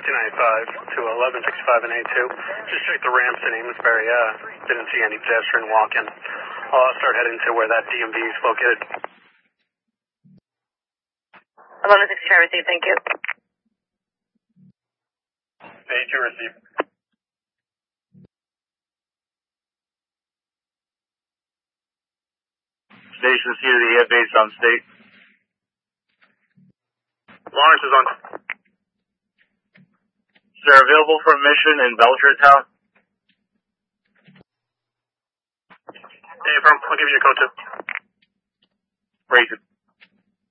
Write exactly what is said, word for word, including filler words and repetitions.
fifty ninety-five to eleven sixty-five and A two. Just checked the ramps in Amesbury. Uh, didn't see any pedestrian walking. I'll start heading to where that D M V is located. eleven sixty-five received, thank you. A two received. Station C to the air base on state. Lawrence is on. Sir, available for mission in Belchertown? Hey, from, I'll give you a code two. Rated.